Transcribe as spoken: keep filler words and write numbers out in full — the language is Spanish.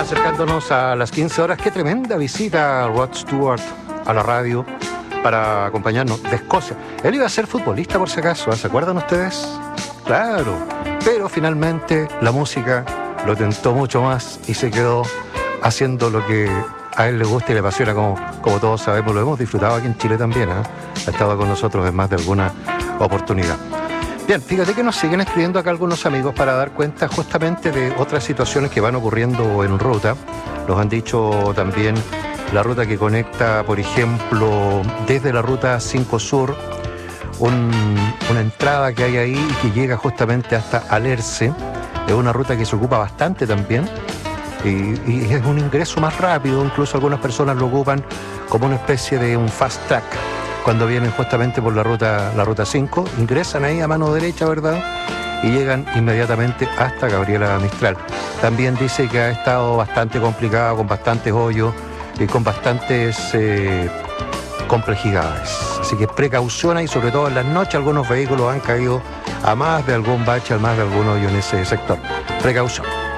Ya acercándonos a las quince horas, qué tremenda visita Rod Stewart a la radio para acompañarnos de Escocia. Él iba a ser futbolista por si acaso, ¿eh? ¿Se acuerdan ustedes? Claro, pero finalmente la música lo tentó mucho más y se quedó haciendo lo que a él le gusta y le apasiona, como, como todos sabemos. Lo hemos disfrutado aquí en Chile también, ¿eh? Ha estado con nosotros en más de alguna oportunidad. Bien, fíjate que nos siguen escribiendo acá algunos amigos para dar cuenta justamente de otras situaciones que van ocurriendo en ruta. Nos han dicho también la ruta que conecta, por ejemplo, desde la ruta cinco Sur, un, una entrada que hay ahí y que llega justamente hasta Alerce. Es una ruta que se ocupa bastante también y, y es un ingreso más rápido. Incluso algunas personas lo ocupan como una especie de un fast track. Cuando vienen justamente por la ruta, la ruta cinco, ingresan ahí a mano derecha, ¿verdad? Y llegan inmediatamente hasta Gabriela Mistral. También dice que ha estado bastante complicado, con bastantes hoyos y con bastantes eh, complejidades. Así que precaución ahí, sobre todo en las noches, algunos vehículos han caído a más de algún bache, a más de algún hoyo en ese sector. Precaución.